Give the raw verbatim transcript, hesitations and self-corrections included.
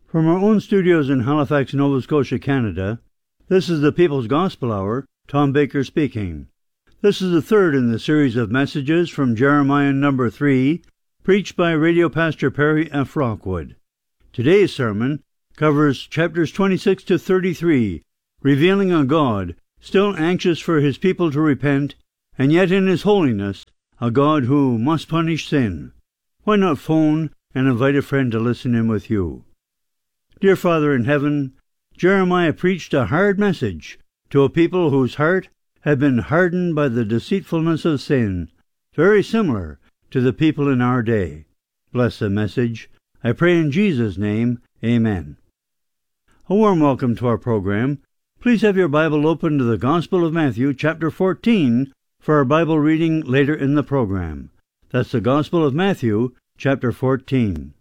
From our own studios in Halifax, Nova Scotia, Canada, this is the People's Gospel Hour, Tom Baker speaking. This is the third in the series of messages from Jeremiah number three, preached by Radio Pastor Perry F. Rockwood. Today's sermon covers chapters twenty-six to thirty-three, revealing a God still anxious for his people to repent, and yet in his holiness, a God who must punish sin. Why not phone and invite a friend to listen in with you? Dear Father in heaven, Jeremiah preached a hard message to a people whose heart had been hardened by the deceitfulness of sin, very similar to the people in our day. Bless the message. I pray in Jesus' name, amen. A warm welcome to our program. Please have your Bible open to the Gospel of Matthew, chapter fourteen, for our Bible reading later in the program. That's the Gospel of Matthew, chapter fourteen.